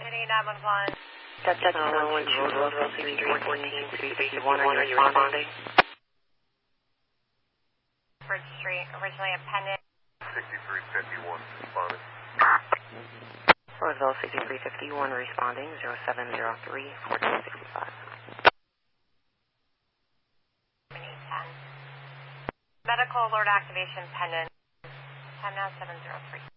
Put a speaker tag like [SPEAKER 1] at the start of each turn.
[SPEAKER 1] City 911.
[SPEAKER 2] That's 912 Roosevelt Street, 1461. Are you responding?
[SPEAKER 1] Bridge Street, originally a pendant.
[SPEAKER 3] 6351, responding.
[SPEAKER 2] Roosevelt 6351, responding, 0703 1465.
[SPEAKER 1] 810. Medical alert activation pendant. Time now 703.